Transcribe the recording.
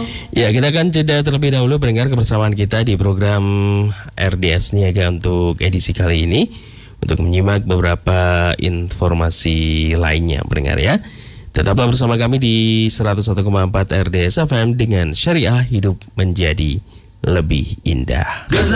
Ya, kita akan jeda terlebih dahulu mendengar kebersamaan kita di program RDS Niaga untuk edisi kali ini, untuk menyimak beberapa informasi lainnya pendengar ya. Tetaplah bersama kami di 101,4 RDS FM dengan Syariah Hidup Menjadi Lebih Indah.